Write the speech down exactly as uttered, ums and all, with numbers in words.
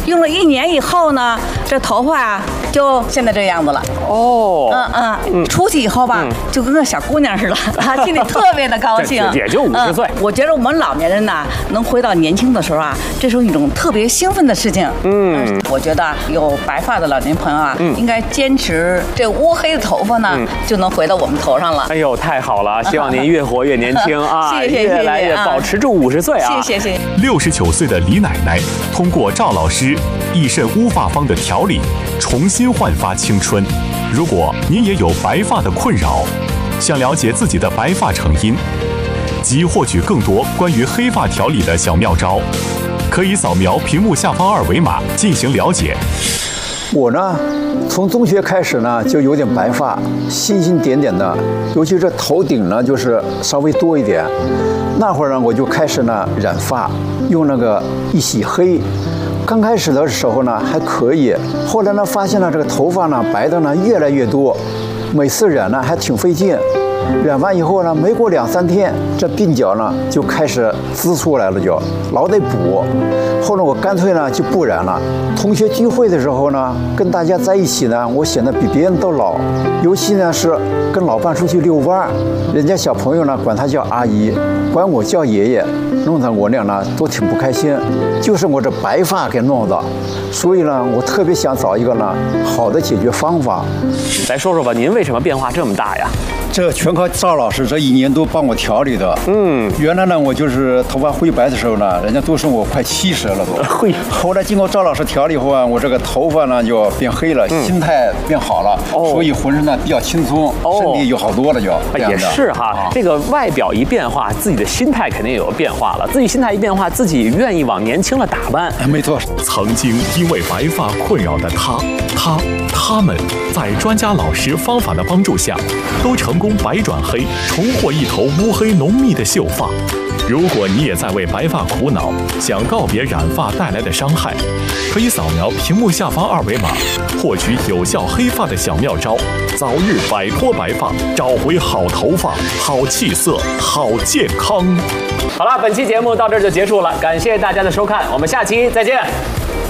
用了一年以后呢，这头发啊就现在这样子了。 哦， 嗯嗯，出去以后吧，就跟个小姑娘似的，心里特别的高兴。 也就五十岁。 我觉得我们老年人呐，能回到年轻的时候啊，这是一种特别兴奋的事情。嗯，我觉得有白发的老年朋友啊，应该坚持这乌黑的头发呢，就能回到我们头上了。 哎呦，太好了！希望您越活越年轻啊， 谢谢， 越来越保持住五十岁啊！ 谢谢谢谢。 六十九岁的李奶奶通过赵老师益肾乌发方的调理，重新焕发青春。如果您也有白发的困扰，想了解自己的白发成因，及获取更多关于黑发调理的小妙招，可以扫描屏幕下方二维码进行了解。 我呢，从中学开始呢，就有点白发，星星点点的，尤其是头顶呢，就是稍微多一点。那会儿呢，我就开始呢染发，用那个一洗黑。刚开始的时候呢还可以，后来呢发现了这个头发呢白的呢越来越多，每次染呢还挺费劲。染完以后呢，没过两三天，这鬓角呢就开始滋出来了，就老得补。后来我干脆呢就不染了。同学聚会的时候呢，跟大家在一起呢，我显得比别人都老。尤其呢是跟老伴出去遛弯，人家小朋友呢管他叫阿姨，管我叫爷爷，弄得我俩呢都挺不开心。就是我这白发给弄的，所以呢，我特别想找一个呢好的解决方法。 来说说吧，您为什么变化这么大呀？ 这全靠赵老师这一年多帮我调理的。嗯，原来呢，我就是头发灰白的时候呢，人家都说我快七十了都。 会。 后来经过赵老师调理后啊，我这个头发呢就变黑了，嗯、心态变好了，哦、所以浑身呢比较轻松，哦、身体有好多了就。 也是哈，啊、这个外表一变化，自己的心态肯定也有变化了。自己心态一变化，自己愿意往年轻了打扮。 没错。 曾经因为白发困扰的他、他、他们，在专家老师方法的帮助下，都成功白转黑，重获一头乌黑浓密的秀发。如果你也在为白发苦恼，想告别染发带来的伤害，可以扫描屏幕下方二维码，获取有效黑发的小妙招，早日摆脱白发，找回好头发、好气色、好健康。 好了，本期节目到这儿就结束了，感谢大家的收看，我们下期再见。